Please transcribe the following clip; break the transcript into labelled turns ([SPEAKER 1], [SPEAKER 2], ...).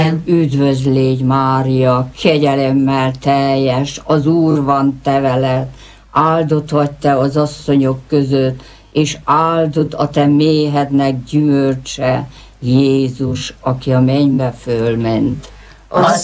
[SPEAKER 1] Üdvözl légy, Mária, kegyelemmel teljes, az Úr van te veled, áldott vagy te az asszonyok között, és áldott a te méhednek gyümölcse, Jézus, aki a mennybe fölment.